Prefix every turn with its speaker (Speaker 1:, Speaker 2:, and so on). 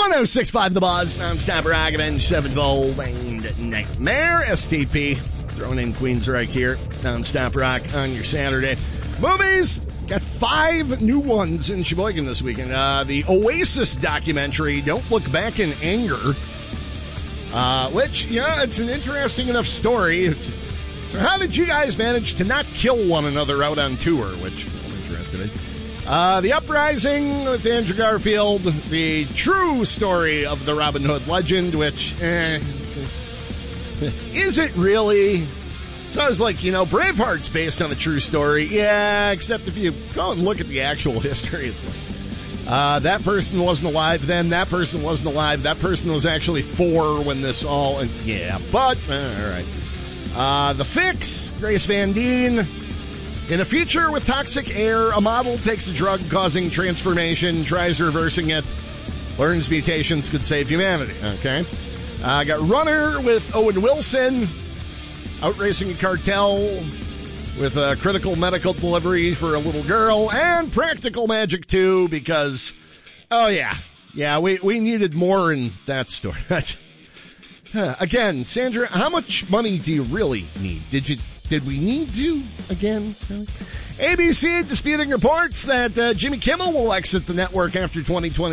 Speaker 1: 106.5 The Buzz, non-stop rock, Avenged Sevenfold, and Nightmare. STP, throwing in Queensryche here, non-stop rock on your Saturday. Movies, got 5 new ones in Sheboygan this weekend. The Oasis documentary, Don't Look Back in Anger, which, yeah, it's an interesting enough story. So how did you guys manage to not kill one another out on tour, which I'm interested in. The Uprising with Andrew Garfield, the true story of the Robin Hood legend, which, is it really? So I was like, Braveheart's based on a true story. Yeah, except if you go and look at the actual history, it's like, that person wasn't alive then, that person wasn't alive, that person was actually 4 when this all, and yeah, but, all right. The Fix, Grace Van Dien. In a future with toxic air, a model takes a drug causing transformation, tries reversing it, learns mutations could save humanity. Okay. Got Runner with Owen Wilson, outracing a cartel with a critical medical delivery for a little girl, and Practical Magic 2 because, we needed more in that story. Again, Sandra, how much money do you really need? Did we need to again? ABC disputing reports that Jimmy Kimmel will exit the network after 2020.